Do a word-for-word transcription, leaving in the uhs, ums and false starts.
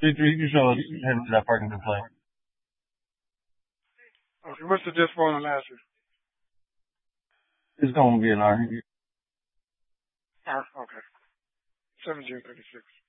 You, you can show us heading to that Parkington play. Okay, what's the dispo on the last year? It's going to be an R. R, okay. seventeen thirty-six.